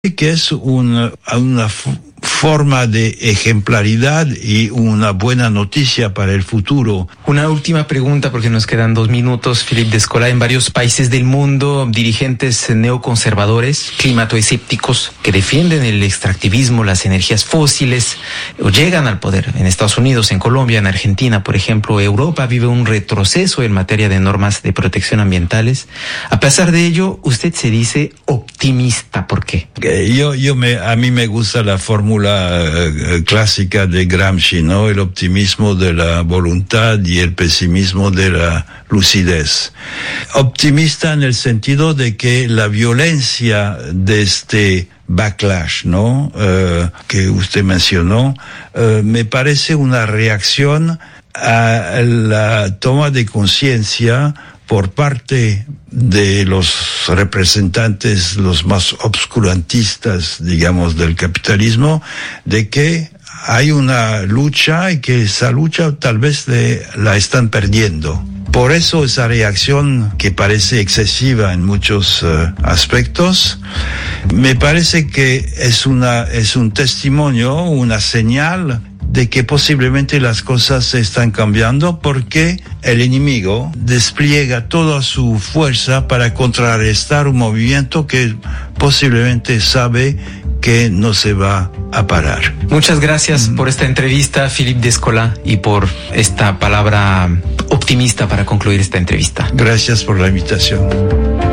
que es una forma de ejemplaridad y una buena noticia para el futuro. Una última pregunta, porque nos quedan 2 minutos. Philippe Descola, en varios países del mundo, dirigentes neoconservadores, climatoescépticos, que defienden el extractivismo, las energías fósiles, llegan al poder. En Estados Unidos, en Colombia, en Argentina, por ejemplo, Europa vive un retroceso en materia de normas de protección ambientales. A pesar de ello, usted se dice optimista. ¿Por qué? A mí me gusta la fórmula clásica de Gramsci, ¿no? El optimismo de la voluntad y el pesimismo de la lucidez. Optimista en el sentido de que la violencia de este backlash, ¿no? Que usted mencionó, me parece una reacción a la toma de conciencia por parte de los representantes, los más obscurantistas, digamos, del capitalismo, de que hay una lucha y que esa lucha tal vez la están perdiendo. Por eso esa reacción, que parece excesiva en muchos aspectos, me parece que es un testimonio, una señal de que posiblemente las cosas se están cambiando, porque el enemigo despliega toda su fuerza para contrarrestar un movimiento que posiblemente sabe que no se va a parar. Muchas gracias por esta entrevista, Philippe Descola, y por esta palabra optimista para concluir esta entrevista. Gracias por la invitación.